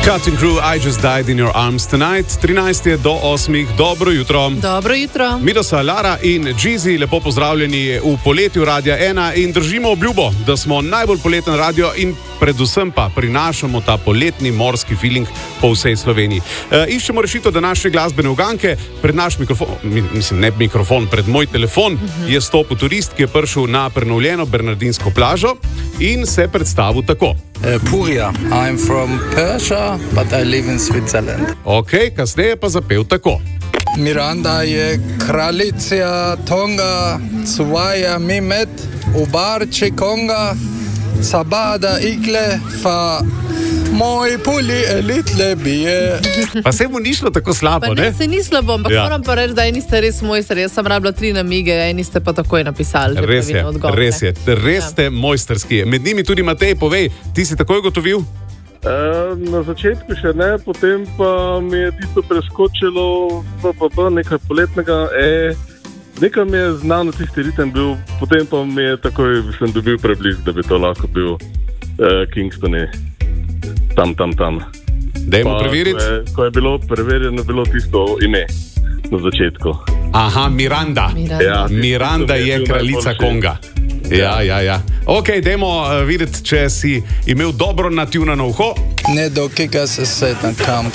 Cutting Crew, I Just Died in Your Arms Tonight, 13 do 8, dobro jutro. Dobro jutro. Mirosa, Lara in Jeezy, lepo pozdravljeni v poletju Radia 1 in držimo obljubo, da smo najbolj poleten radio in predvsem pa prinašamo ta poletni morski feeling po vsej Sloveniji. Iščemo rešitev današnje glasbene uganke. Pred naš mikrofon, pred moj telefon je stopil turist, ki je prišel na prenovljeno Bernardinsko plažo in se predstavil tako. Purja, I'm from Persia, but I live in Switzerland. Ok, kasneje pa zapel tako. Miranda je kraljica Tonga, Suvaja Mimet, Ubarči Konga, Sabada Igle, fa moj puli elitle bije. Pa se mu ni šlo tako slabo, Pa ne, se ni slabo, ampak Ja. moram pa reči, da eni ste res mojstri. Jaz sem rabila 3 namige, eni ste pa takoj napisali. že Res je, pravilne odgovore. res ste mojstrski. Med njimi tudi Matej, povej, ti si takoj gotovil? Na začetku še ne, potem pa mi je tisto preskočilo, nekaj poletnega, nekaj mi je znano tisti ritem bil, potem pa mi je takoj, sem dobil preblisk, da bi to lahko bil Kingston, tam. Dajmo preveriti. Ko je bilo preverjeno, bilo tisto ime na začetku. Aha, Miranda. Ja, Miranda to mi je je bil kraljica najboljši. Konga. Ja. Ok, dajmo videti, če si imel dobro natunano uho. Ne do kega se sedem kam.